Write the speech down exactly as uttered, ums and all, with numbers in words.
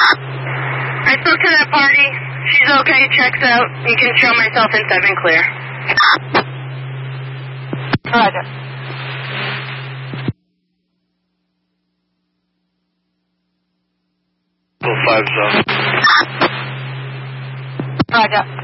I spoke to that party. She's okay, checks out. You can show myself inside and clear. Roger. Five zone. Roger.